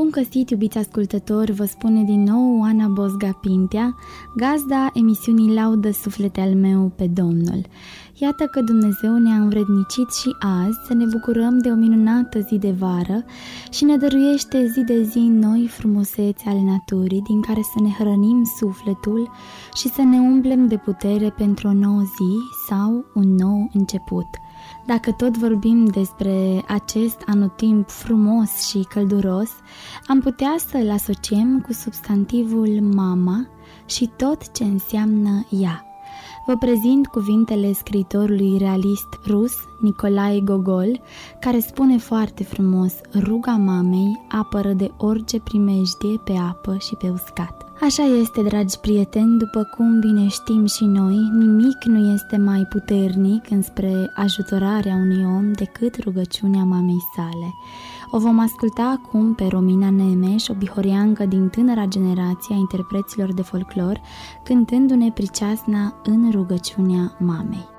Bun găsit, iubiți ascultători, vă spune din nou Oana Bosga Pintea, gazda emisiunii Laudă Suflete al meu pe Domnul. Iată că Dumnezeu ne-a învrednicit și azi să ne bucurăm de o minunată zi de vară și ne dăruiește zi de zi noi frumuseți ale naturii din care să ne hrănim sufletul și să ne umplem de putere pentru o nouă zi sau un nou început. Dacă tot vorbim despre acest anotimp frumos și călduros, am putea să-l asociem cu substantivul mama și tot ce înseamnă ea. Vă prezint cuvintele scriitorului realist rus Nicolae Gogol, care spune foarte frumos: ruga mamei apără de orice primejdie pe apă și pe uscat. Așa este, dragi prieteni, după cum bine știm și noi, nimic nu este mai puternic înspre ajutorarea unui om decât rugăciunea mamei sale. O vom asculta acum pe Romina Nemes, o bihoreancă din tânăra generație a interpreților de folclor, cântându-ne priceasna În rugăciunea mamei.